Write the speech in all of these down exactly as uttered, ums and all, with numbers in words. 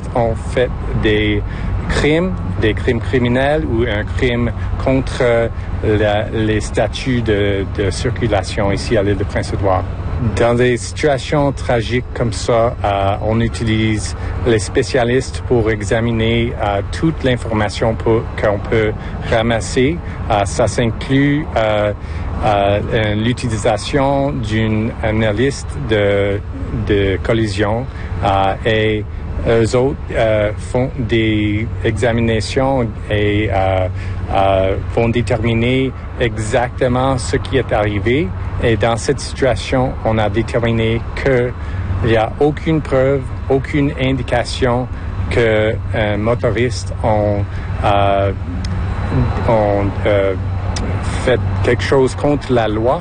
motoristes ont fait des crimes, des crimes criminels ou un crime contre la, les statuts de, de circulation ici à l'île de Prince-Édouard. Dans des situations tragiques comme ça, euh, on utilise les spécialistes pour examiner euh, toute l'information pour, qu'on peut ramasser. Euh, ça s'inclut euh, euh, l'utilisation d'une analyste de, de collision euh, et eux autres euh, font des examinations et euh, euh, vont déterminer exactement ce qui est arrivé. Et dans cette situation, on a déterminé qu'il n'y a aucune preuve, aucune indication qu'un motoriste ont, euh, ont euh, fait quelque chose contre la loi.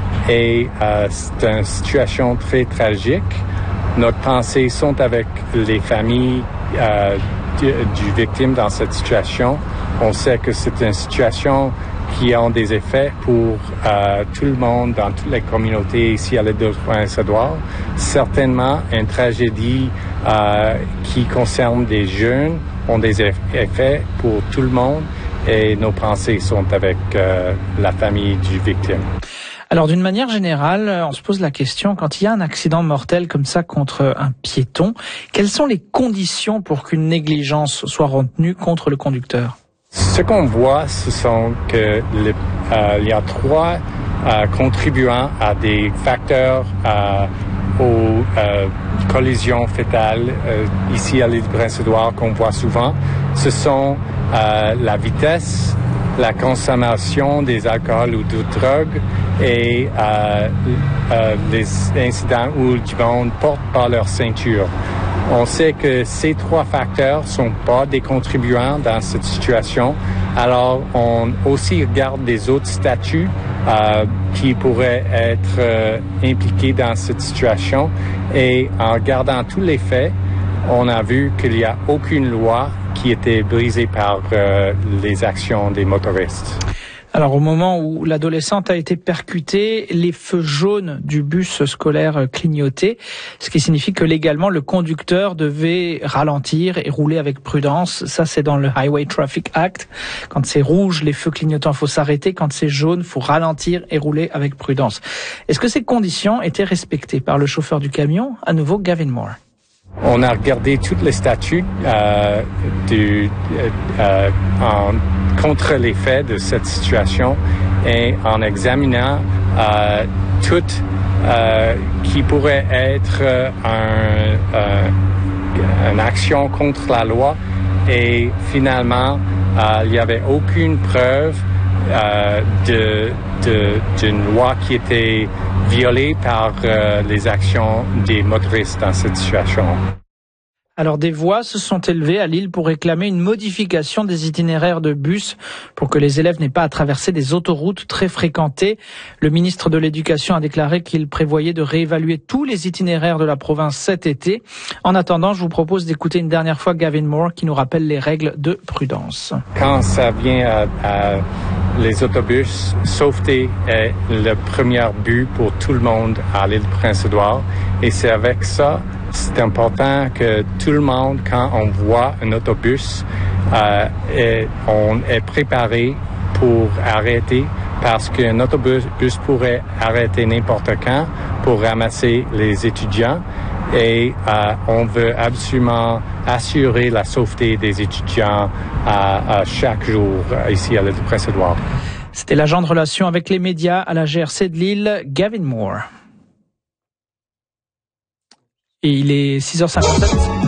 Et euh, c'est une situation très tragique. Notre pensée sont avec les familles euh, du, du victime dans cette situation. On sait que c'est une situation qui a des effets pour euh, tout le monde dans toutes les communautés ici à l'île de Prince-Édouard. Certainement, une tragédie euh, qui concerne des jeunes ont des effets pour tout le monde et nos pensées sont avec euh, la famille du victime. Alors d'une manière générale, on se pose la question, quand il y a un accident mortel comme ça contre un piéton, quelles sont les conditions pour qu'une négligence soit retenue contre le conducteur ? Ce qu'on voit, ce sont que le, euh, il y a trois euh, contribuants à des facteurs euh, aux euh, collisions fétales euh, ici à l'île de Prince-Édouard qu'on voit souvent. Ce sont euh, la vitesse, la consommation des alcools ou de drogues et euh, euh, les incidents où du monde porte pas leur ceinture. On sait que ces trois facteurs sont pas des contribuants dans cette situation. Alors, on aussi regarde des autres statuts euh, qui pourraient être euh, impliqués dans cette situation. Et en regardant tous les faits, on a vu qu'il n'y a aucune loi qui était brisée par euh, les actions des motoristes. Alors au moment où l'adolescente a été percutée, les feux jaunes du bus scolaire clignotaient, ce qui signifie que légalement le conducteur devait ralentir et rouler avec prudence. Ça c'est dans le Highway Traffic Act. Quand c'est rouge, les feux clignotants, faut s'arrêter. Quand c'est jaune, faut ralentir et rouler avec prudence. Est-ce que ces conditions étaient respectées par le chauffeur du camion? À nouveau, Gavin Moore. On a regardé tous les statuts euh, du, euh, en, contre les faits de cette situation et en examinant euh, tout euh, qui pourrait être un, euh, une action contre la loi et finalement euh, il n'y avait aucune preuve euh, de, de, d'une loi qui était violée par euh, les actions des motoristes dans cette situation. Alors des voix se sont élevées à Lille pour réclamer une modification des itinéraires de bus pour que les élèves n'aient pas à traverser des autoroutes très fréquentées. Le ministre de l'Éducation a déclaré qu'il prévoyait de réévaluer tous les itinéraires de la province cet été. En attendant, je vous propose d'écouter une dernière fois Gavin Moore qui nous rappelle les règles de prudence. Quand ça vient à, à les autobus, sauveté est le premier but pour tout le monde à l'île de Prince-Édouard et c'est avec ça c'est important que tout le monde, quand on voit un autobus, euh, est, on est préparé pour arrêter parce qu'un autobus pourrait arrêter n'importe quand pour ramasser les étudiants et euh, on veut absolument assurer la sauveté des étudiants à, à chaque jour ici à l'île de Prince-Édouard. C'était l'agent de relations avec les médias à la G R C de Lille, Gavin Moore. Et il est six heures cinquante-sept.